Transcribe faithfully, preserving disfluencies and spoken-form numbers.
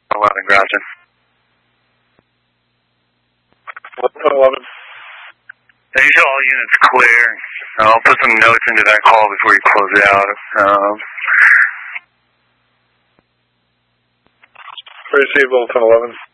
eleven, gotcha. Bulletin eleven. These are all units clear. I'll put some notes into that call before you close it out. Um, Receive Bulletin eleven.